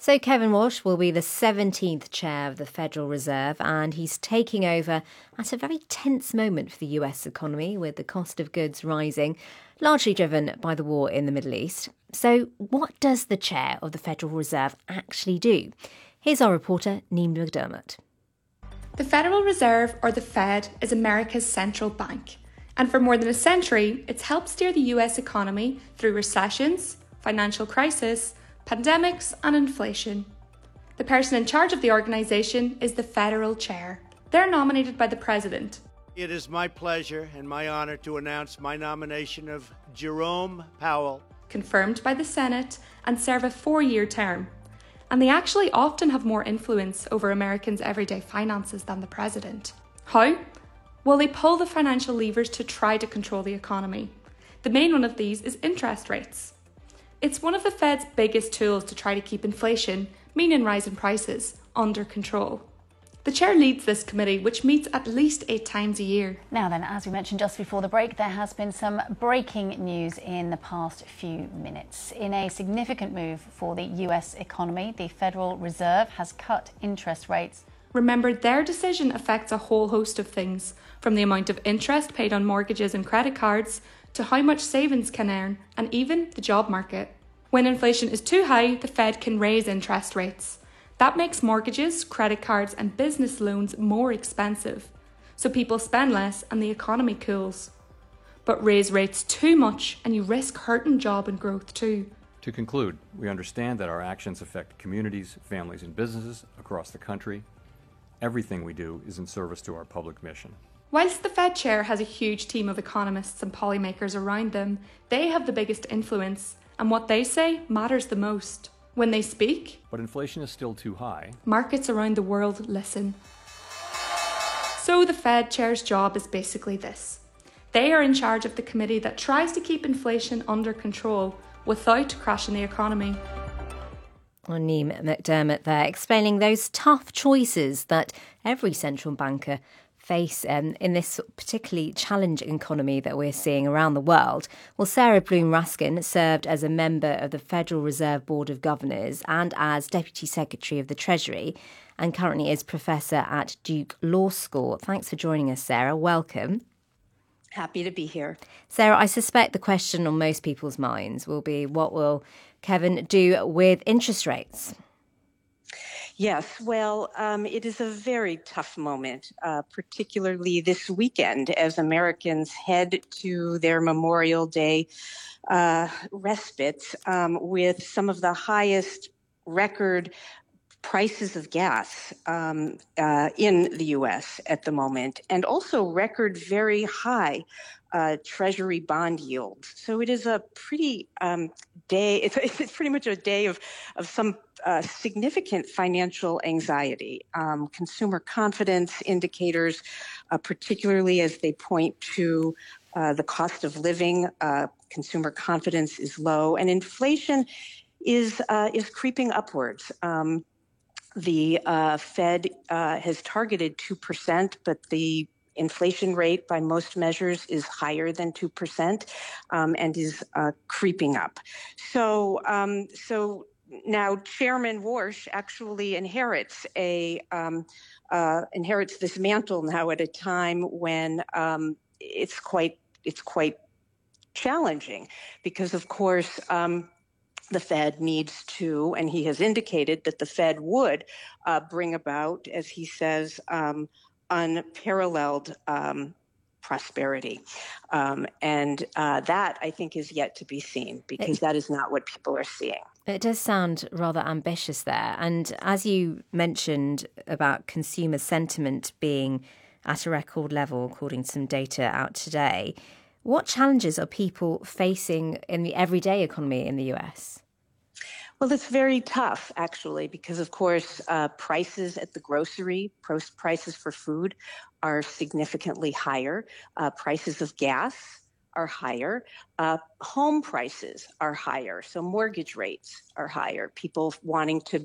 So Kevin Walsh will be the 17th chair of the Federal Reserve, and he's taking over at a very tense moment for the US economy, with the cost of goods rising, largely driven by the war in the Middle East. So what does the chair of the Federal Reserve actually do? Here's our reporter, Neem McDermott. The Federal Reserve, or the Fed, is America's central bank. And for more than a century, it's helped steer the US economy through recessions, financial crisis, pandemics and inflation. The person in charge of the organisation is the Federal Chair. They're nominated by the President. It is my pleasure and my honour to announce my nomination of Jerome Powell. Confirmed by the Senate and serve a 4-year term. And they actually often have more influence over Americans' everyday finances than the President. How? Well, they pull the financial levers to try to control the economy. The main one of these is interest rates. It's one of the Fed's biggest tools to try to keep inflation, meaning rising prices, under control. The chair leads this committee, which meets at least 8 times a year. Now then, as we mentioned just before the break, there has been some breaking news in the past few minutes. In a significant move for the US economy, the Federal Reserve has cut interest rates. Remember, their decision affects a whole host of things, from the amount of interest paid on mortgages and credit cards, to how much savings can earn, and even the job market. When inflation is too high, the Fed can raise interest rates. That makes mortgages, credit cards and business loans more expensive. So people spend less and the economy cools. But raise rates too much and you risk hurting job and growth too. To conclude, we understand that our actions affect communities, families and businesses across the country. Everything we do is in service to our public mission. Whilst the Fed chair has a huge team of economists and policymakers around them, they have the biggest influence, and what they say matters the most. When they speak, but inflation is still too high, markets around the world listen. So the Fed chair's job is basically this. They are in charge of the committee that tries to keep inflation under control without crashing the economy. Neem McDermott there, explaining those tough choices that every central banker face in this particularly challenging economy that we're seeing around the world. Well, Sarah Bloom Raskin served as a member of the Federal Reserve Board of Governors and as Deputy Secretary of the Treasury, and currently is Professor at Duke Law School. Thanks for joining us, Sarah. Welcome. Happy to be here. Sarah, I suspect the question on most people's minds will be, what will Kevin do with interest rates? Yes, well, it is a very tough moment, particularly this weekend as Americans head to their Memorial Day respite with some of the highest record prices of gas in the U.S. at the moment, and also record very high Treasury bond yields. So it is a pretty day. It's pretty much a day of some significant financial anxiety. Consumer confidence indicators, particularly as they point to the cost of living, consumer confidence is low, and inflation is creeping upwards. The Fed has targeted 2%, but the inflation rate by most measures is higher than 2% and is creeping up. So now Chairman Walsh actually inherits this mantle now at a time when it's quite challenging because, of course, the Fed needs to, and he has indicated that the Fed would bring about, as he says, unparalleled prosperity. And that, I think, is yet to be seen because that is not what people are seeing. It does sound rather ambitious there. And as you mentioned about consumer sentiment being at a record level, according to some data out today, what challenges are people facing in the everyday economy in the US? Well, it's very tough, actually, because, of course, prices at the grocery, prices for food are significantly higher. Prices of gas are higher. Home prices are higher. So mortgage rates are higher. People wanting to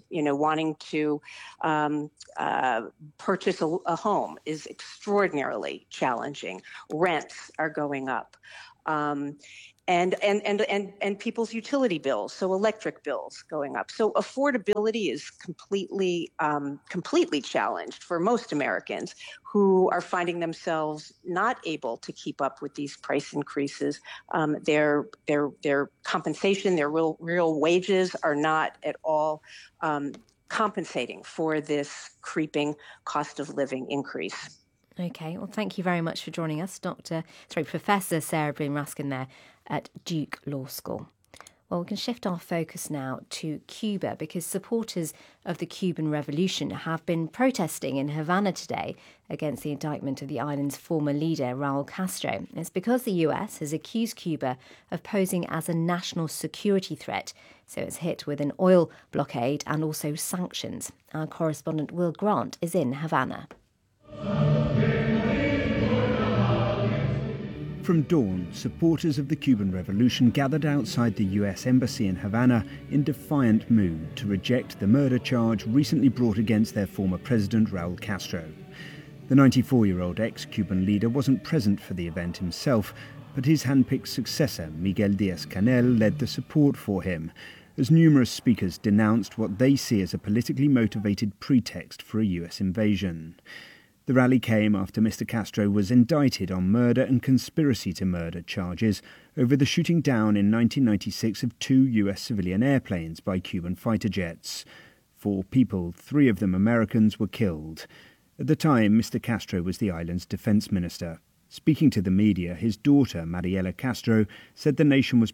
purchase a home is extraordinarily challenging. Rents are going up. and people's utility bills, so electric bills going up. So affordability is completely challenged for most Americans who are finding themselves not able to keep up with these price increases. Their compensation, their real wages are not at all compensating for this creeping cost of living increase. Okay, well, thank you very much for joining us, Professor Sarah Breen-Raskin there at Duke Law School. Well, we can shift our focus now to Cuba because supporters of the Cuban Revolution have been protesting in Havana today against the indictment of the island's former leader, Raul Castro. It's because the US has accused Cuba of posing as a national security threat, so it's hit with an oil blockade and also sanctions. Our correspondent Will Grant is in Havana. From dawn, supporters of the Cuban Revolution gathered outside the US Embassy in Havana in defiant mood to reject the murder charge recently brought against their former president, Raul Castro. The 94-year-old ex-Cuban leader wasn't present for the event himself, but his handpicked successor, Miguel Díaz-Canel, led the support for him, as numerous speakers denounced what they see as a politically motivated pretext for a US invasion. The rally came after Mr. Castro was indicted on murder and conspiracy to murder charges over the shooting down in 1996 of 2 US civilian airplanes by Cuban fighter jets. 4 people, 3 of them Americans, were killed. At the time, Mr. Castro was the island's defense minister. Speaking to the media, his daughter, Mariela Castro, said the nation was